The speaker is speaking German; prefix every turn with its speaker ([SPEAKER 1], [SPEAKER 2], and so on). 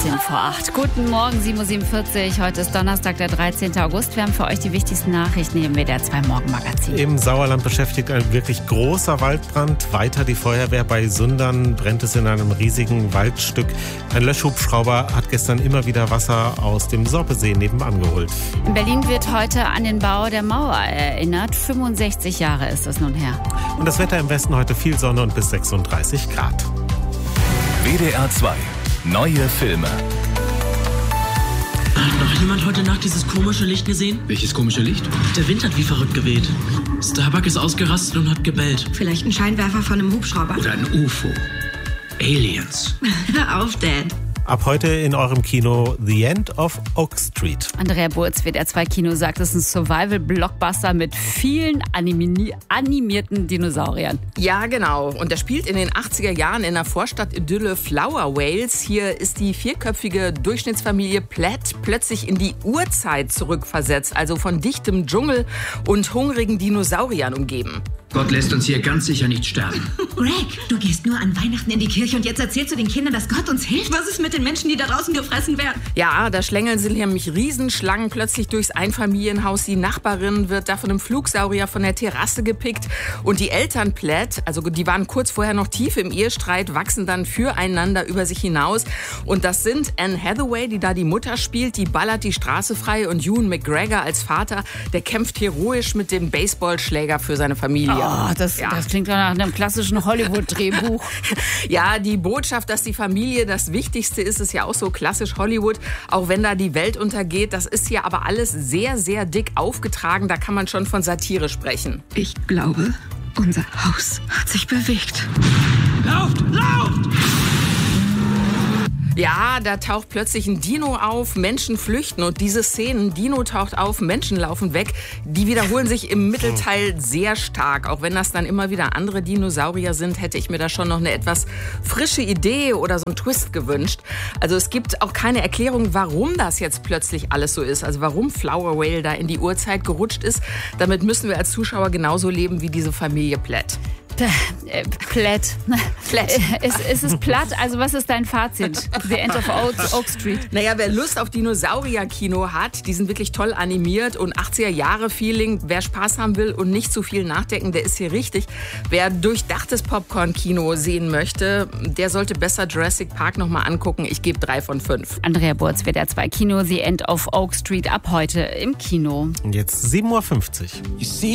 [SPEAKER 1] 8:13. Guten Morgen, 7:47 Uhr. Heute ist Donnerstag, der 13. August. Wir haben für euch die wichtigsten Nachrichten im WDR 2 Morgenmagazin.
[SPEAKER 2] Im Sauerland beschäftigt ein wirklich großer Waldbrand. Weiter die Feuerwehr bei Sundern brennt es in einem riesigen Waldstück. Ein Löschhubschrauber hat gestern immer wieder Wasser aus dem Sorpesee nebenan geholt.
[SPEAKER 1] In Berlin wird heute an den Bau der Mauer erinnert. 65 Jahre ist es nun her.
[SPEAKER 2] Und das Wetter im Westen heute viel Sonne und bis 36 Grad.
[SPEAKER 3] WDR 2. Neue Filme.
[SPEAKER 4] Hat noch jemand heute Nacht dieses komische Licht gesehen?
[SPEAKER 5] Welches komische Licht?
[SPEAKER 4] Der Wind hat wie verrückt geweht. Starbuck ist ausgerastet und hat gebellt.
[SPEAKER 6] Vielleicht ein Scheinwerfer von einem Hubschrauber.
[SPEAKER 5] Oder ein UFO. Aliens.
[SPEAKER 6] Hör auf, Dad.
[SPEAKER 2] Ab heute in eurem Kino The End of Oak Street.
[SPEAKER 1] Andrea Burz, WDR 2 Kino, sagt, es ist ein Survival-Blockbuster mit vielen animierten Dinosauriern.
[SPEAKER 7] Ja, genau. Und der spielt in den 80er Jahren in der Vorstadt-Idylle Flower Wales. Hier ist die vierköpfige Durchschnittsfamilie Platt plötzlich in die Urzeit zurückversetzt, also von dichtem Dschungel und hungrigen Dinosauriern umgeben.
[SPEAKER 5] Gott lässt uns hier ganz sicher nicht sterben.
[SPEAKER 6] Greg, du gehst nur an Weihnachten in die Kirche und jetzt erzählst du den Kindern, dass Gott uns hilft. Was ist mit den Menschen, die da draußen gefressen werden?
[SPEAKER 7] Ja, da schlängeln sich nämlich Riesenschlangen plötzlich durchs Einfamilienhaus. Die Nachbarin wird da von einem Flugsaurier von der Terrasse gepickt. Und die Eltern Platt, also die waren kurz vorher noch tief im Ehestreit, wachsen dann füreinander über sich hinaus. Und das sind Anne Hathaway, die da die Mutter spielt, die ballert die Straße frei. Und Ewan McGregor als Vater, der kämpft heroisch mit dem Baseballschläger für seine Familie.
[SPEAKER 1] Oh, das klingt doch nach einem klassischen Hollywood-Drehbuch.
[SPEAKER 7] Ja, die Botschaft, dass die Familie das Wichtigste ist ja auch so klassisch Hollywood. Auch wenn da die Welt untergeht, das ist hier aber alles sehr, sehr dick aufgetragen. Da kann man schon von Satire sprechen.
[SPEAKER 6] Ich glaube, unser Haus hat sich bewegt.
[SPEAKER 5] Lauft! Lauft!
[SPEAKER 7] Ja, da taucht plötzlich ein Dino auf, Menschen flüchten und diese Szenen, Dino taucht auf, Menschen laufen weg, die wiederholen sich im Mittelteil sehr stark. Auch wenn das dann immer wieder andere Dinosaurier sind, hätte ich mir da schon noch eine etwas frische Idee oder so einen Twist gewünscht. Also es gibt auch keine Erklärung, warum das jetzt plötzlich alles so ist. Also warum Flower Whale da in die Urzeit gerutscht ist. Damit müssen wir als Zuschauer genauso leben wie diese Familie Platt.
[SPEAKER 1] Platt. Ist es platt? Also was ist dein Fazit? The End of Oak Street.
[SPEAKER 7] Naja, wer Lust auf Dinosaurier-Kino hat, die sind wirklich toll animiert und 80er-Jahre-Feeling. Wer Spaß haben will und nicht zu viel nachdenken, der ist hier richtig. Wer durchdachtes Popcorn-Kino sehen möchte, der sollte besser Jurassic Park nochmal angucken. Ich gebe 3 von 5.
[SPEAKER 1] Andrea Burz, WDR 2 Kino, The End of Oak Street, ab heute im Kino.
[SPEAKER 2] Und jetzt 7:50 Uhr.